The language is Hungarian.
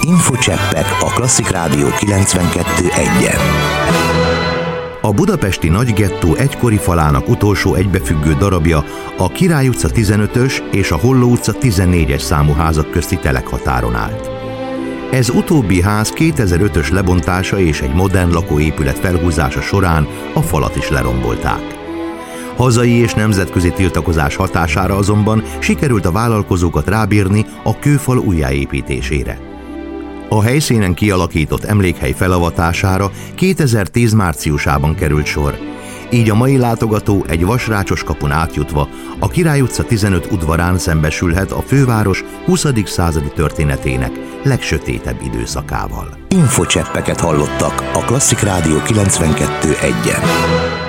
Infocseppek a Klasszik Rádió 92.1-en. A budapesti nagygettó egykori falának utolsó egybefüggő darabja a Király utca 15-ös és a Holló utca 14-es számú házak közti telekhatáron állt. Ez utóbbi ház 2005-ös lebontása és egy modern lakóépület felhúzása során a falat is lerombolták. Hazai és nemzetközi tiltakozás hatására azonban sikerült a vállalkozókat rábírni a kőfal újjáépítésére. A helyszínen kialakított emlékhely felavatására 2010 márciusában került sor, így a mai látogató egy vasrácsos kapun átjutva a Király utca 15 udvarán szembesülhet a főváros 20. századi történetének legsötétebb időszakával. Infocseppeket hallottak a Klasszik Rádió 92.1-en.